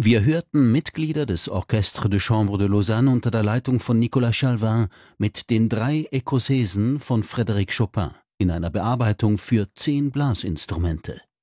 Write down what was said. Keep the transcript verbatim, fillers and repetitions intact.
Wir hörten Mitglieder des Orchestre de Chambre de Lausanne unter der Leitung von Nicolas Chailvin mit den drei Ekossäsen von Frédéric Chopin in einer Bearbeitung für zehn Blasinstrumente.